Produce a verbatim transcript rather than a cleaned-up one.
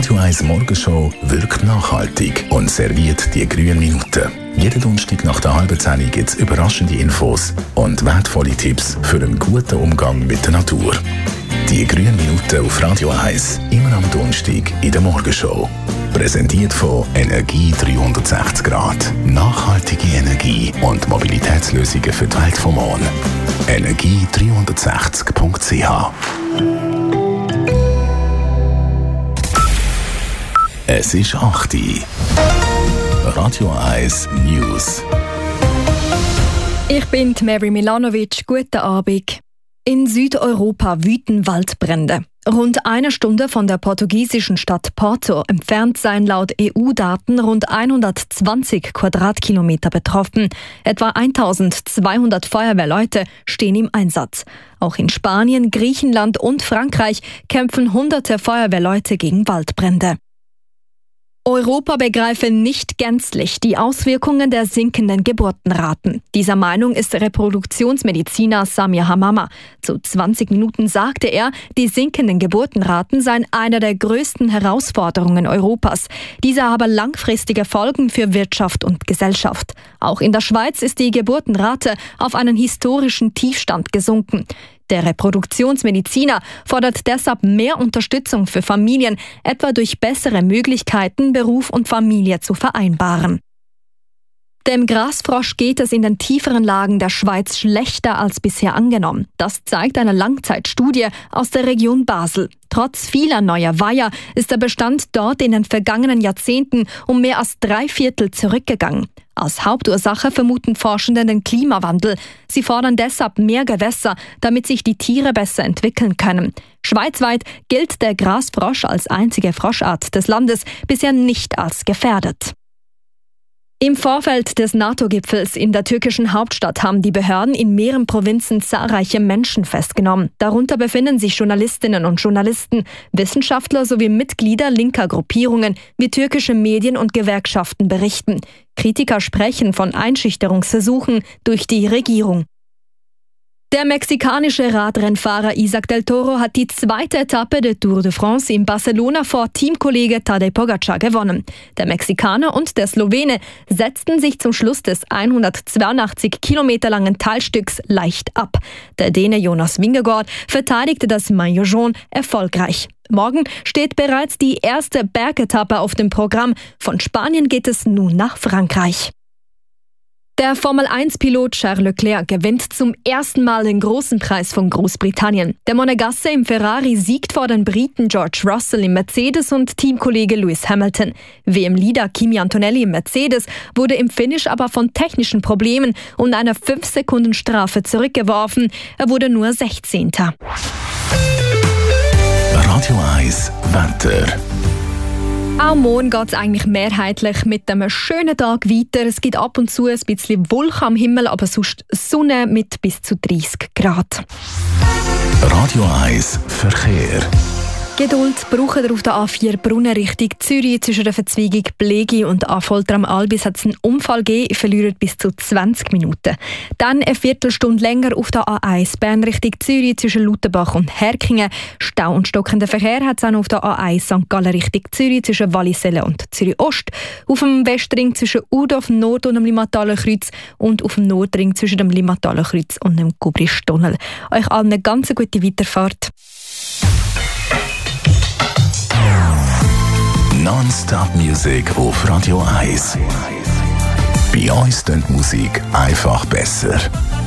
Radio eins Morgenshow wirkt nachhaltig und serviert die grünen Minuten. Jeden Donnerstag nach der halben Zehn gibt es überraschende Infos und wertvolle Tipps für einen guten Umgang mit der Natur. Die grünen Minuten auf Radio eins, immer am Donnerstag in der Morgenshow. Präsentiert von Energie dreihundertsechzig Grad. Nachhaltige Energie und Mobilitätslösungen für die Welt vom Morgen. energie dreihundertsechzig punkt c h. Es ist acht Uhr. Radio eins News. Ich bin Mary Milanovic. Guten Abend. In Südeuropa wüten Waldbrände. Rund eine Stunde von der portugiesischen Stadt Porto entfernt seien laut E U-Daten rund hundertzwanzig Quadratkilometer betroffen. Etwa eintausendzweihundert Feuerwehrleute stehen im Einsatz. Auch in Spanien, Griechenland und Frankreich kämpfen hunderte Feuerwehrleute gegen Waldbrände. Europa begreife nicht gänzlich die Auswirkungen der sinkenden Geburtenraten. Dieser Meinung ist Reproduktionsmediziner Samir Hamama. Zu zwanzig Minuten sagte er, die sinkenden Geburtenraten seien eine der größten Herausforderungen Europas. Diese habe langfristige Folgen für Wirtschaft und Gesellschaft. Auch in der Schweiz ist die Geburtenrate auf einen historischen Tiefstand gesunken. Der Reproduktionsmediziner fordert deshalb mehr Unterstützung für Familien, etwa durch bessere Möglichkeiten, Beruf und Familie zu vereinbaren. Dem Grasfrosch geht es in den tieferen Lagen der Schweiz schlechter als bisher angenommen. Das zeigt eine Langzeitstudie aus der Region Basel. Trotz vieler neuer Weiher ist der Bestand dort in den vergangenen Jahrzehnten um mehr als drei Viertel zurückgegangen. Als Hauptursache vermuten Forschende den Klimawandel. Sie fordern deshalb mehr Gewässer, damit sich die Tiere besser entwickeln können. Schweizweit gilt der Grasfrosch als einzige Froschart des Landes bisher nicht als gefährdet. Im Vorfeld des NATO-Gipfels in der türkischen Hauptstadt haben die Behörden in mehreren Provinzen zahlreiche Menschen festgenommen. Darunter befinden sich Journalistinnen und Journalisten, Wissenschaftler sowie Mitglieder linker Gruppierungen, wie türkische Medien und Gewerkschaften berichten. Kritiker sprechen von Einschüchterungsversuchen durch die Regierung. Der mexikanische Radrennfahrer Isaac del Toro hat die zweite Etappe der Tour de France in Barcelona vor Teamkollege Tadej Pogacar gewonnen. Der Mexikaner und der Slowene setzten sich zum Schluss des hundertzweiundachtzig Kilometer langen Teilstücks leicht ab. Der Däne Jonas Vingegaard verteidigte das Maillot jaune erfolgreich. Morgen steht bereits die erste Bergetappe auf dem Programm. Von Spanien geht es nun nach Frankreich. Der Formel eins Pilot Charles Leclerc gewinnt zum ersten Mal den großen Preis von Großbritannien. Der Monegasse im Ferrari siegt vor den Briten George Russell im Mercedes und Teamkollege Lewis Hamilton. W M-Leader Kimi Antonelli im Mercedes wurde im Finish aber von technischen Problemen und einer fünf Sekunden Strafe zurückgeworfen. Er wurde nur sechzehnter Radio eins Wetter. Auch morgen geht es eigentlich mehrheitlich mit einem schönen Tag weiter. Es gibt ab und zu ein bisschen Wolken am Himmel, aber sonst Sonne mit bis zu dreißig Grad. Radio eins Verkehr. Geduld braucht ihr auf der A vier Brunnen Richtung Zürich. Zwischen der Verzweigung Blegi und Affolter am Albis hat es einen Unfall gegeben. Ihr verliert bis zu zwanzig Minuten. Dann eine Viertelstunde länger auf der A eins Bern Richtung Zürich zwischen Lauterbach und Herkingen. Stau und stockender Verkehr hat es auch noch auf der A eins Sankt Gallen Richtung Zürich zwischen Wallisellen und Zürich Ost. Auf dem Westring zwischen Udorf Nord und dem Limmataler Kreuz und auf dem Nordring zwischen dem Limmataler Kreuz und dem Gubristunnel. Euch allen eine ganz gute Weiterfahrt. Non-Stop-Musik auf Radio eins. Bei uns klingt Musik einfach besser.